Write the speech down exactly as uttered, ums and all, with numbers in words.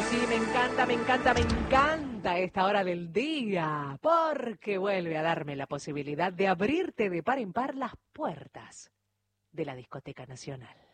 sí, me encanta, me encanta, me encanta esta hora del día, porque vuelve a darme la posibilidad de abrirte de par en par las puertas de la Discoteca Nacional.